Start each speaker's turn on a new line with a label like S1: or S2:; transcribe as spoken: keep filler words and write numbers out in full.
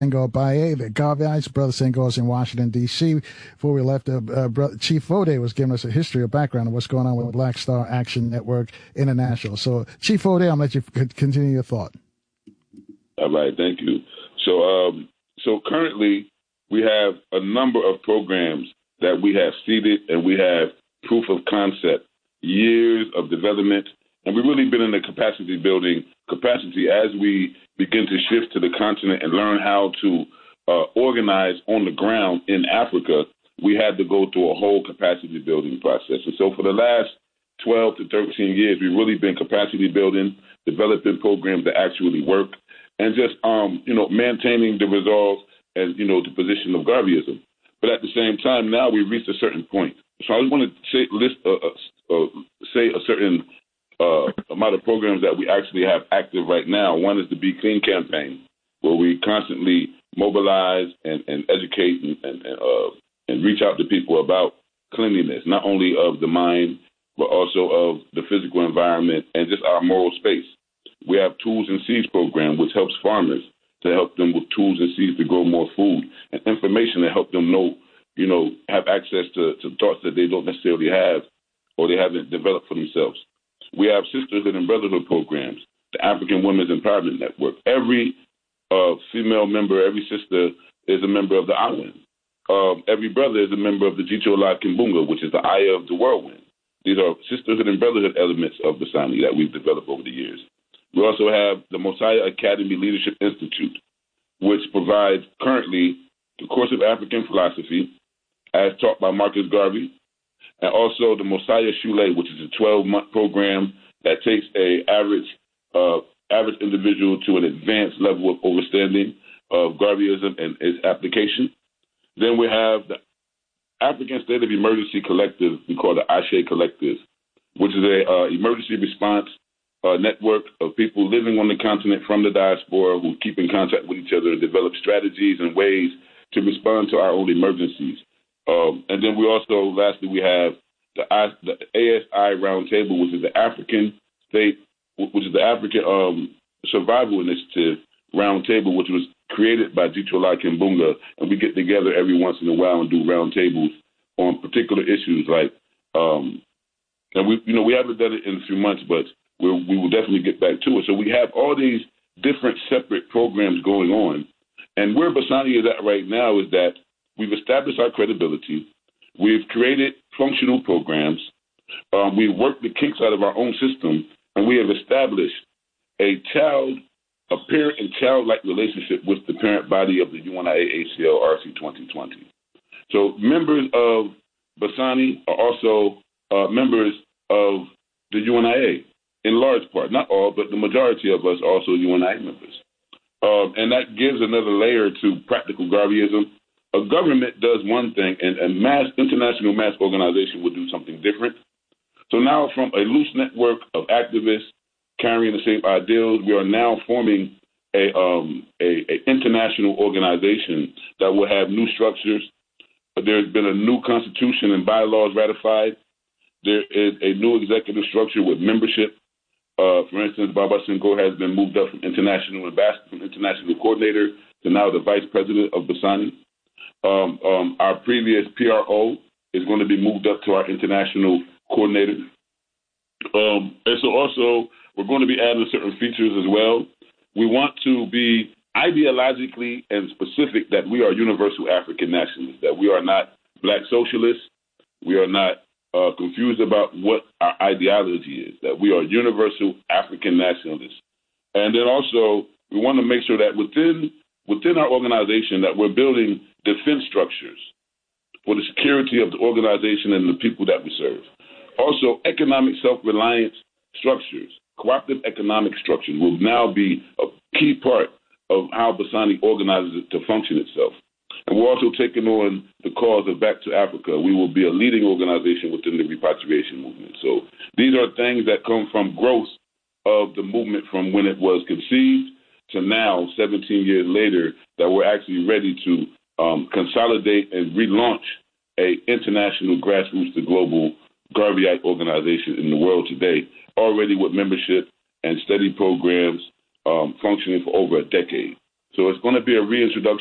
S1: Senghor Baye, the Garveyites. Brother Senghor is in Washington, D C. Before we left, uh, uh, brother, Chief Fode was giving us a history, a background of what's going on with Black Star Action Network International. So, Chief Fode, I'm going to let you continue your thought.
S2: All right, thank you. So, um, so currently we have a number of programs that we have seeded, and we have proof of concept, years of development, and we've really been in the capacity building capacity as we begin to shift to the continent and learn how to uh, organize on the ground in Africa. We had to go through a whole capacity building process. And so for the last twelve to thirteen years, we've really been capacity building, developing programs that actually work, and just, um, you know, maintaining the resolve and, you know, the position of Garveyism. But at the same time, now we've reached a certain point. So I just want to say, list, uh, uh, uh, say a certain uh, amount of programs that we actually have active right now. One is the Be Clean campaign, where we constantly mobilize and, and educate and, and, uh, and reach out to people about cleanliness, not only of the mind, but also of the physical environment and just our moral space. We have Tools and Seeds program, which helps farmers to help them with tools and seeds to grow more food, and information to help them know, you know, have access to, to thoughts that they don't necessarily have or they haven't developed for themselves. We have Sisterhood and Brotherhood programs, the African Women's Empowerment Network. Every uh, female member, every sister is a member of the I W I N. Um, every brother is a member of the Jichola Kimbunga, which is the Eye of the Whirlwind. These are sisterhood and brotherhood elements of Basani that we've developed over the years. We also have the Mosiah Academy Leadership Institute, which provides currently the course of African philosophy as taught by Marcus Garvey, and also the Mosiah Shule, which is a twelve-month program that takes a average uh, average individual to an advanced level of understanding of Garveyism and its application. Then we have the African State of Emergency Collective, we call it Ashe Collective, which is a uh, emergency response uh, network of people living on the continent from the diaspora who keep in contact with each other and develop strategies and ways to respond to our own emergencies. Um, and then we also, lastly, we have the, I, the A S I Roundtable, which is the African State, which is the African um, Survival Initiative Roundtable, which was created by Jichola Kimbunga, and we get together every once in a while and do roundtables on particular issues like, um, and we, you know, we haven't done it in a few months, but we'll, we will definitely get back to it. So we have all these different separate programs going on, and where Basani is at right now is that we've established our credibility, we've created functional programs, um, we've worked the kinks out of our own system, and we have established a child a parent and child-like relationship with the parent body of the U N I A A C L R C twenty twenty. So members of Basani are also uh, members of the U N I A in large part, not all, but the majority of us are also U N I A members. Um, and that gives another layer to practical Garveyism. A government does one thing, and a mass international mass organization would do something different. So now from a loose network of activists carrying the same ideals, we are now forming a, um, a, a international organization that will have new structures. There's been a new constitution and bylaws ratified. There is a new executive structure with membership. Uh, for instance, Baba Senghor has been moved up from international ambassador, from international coordinator to now the vice president of Basani. Um, um, our previous P R O is going to be moved up to our international coordinator. Um, and so also, we're going to be adding certain features as well. We want to be ideologically and specific that we are universal African nationalists, that we are not black socialists, we are not uh, confused about what our ideology is, that we are universal African nationalists. And then also, we want to make sure that within within our organization that we're building defense structures for the security of the organization and the people that we serve. Also, economic self-reliance structures. Cooperative economic structure will now be a key part of how Basani organizes it to function itself. And we're also taking on the cause of Back to Africa. We will be a leading organization within the repatriation movement. So these are things that come from growth of the movement from when it was conceived to now, seventeen years later, that we're actually ready to um, consolidate and relaunch a international grassroots to global Garveyite organization in the world today, already with membership and steady programs um, functioning for over a decade. So it's going to be a reintroduction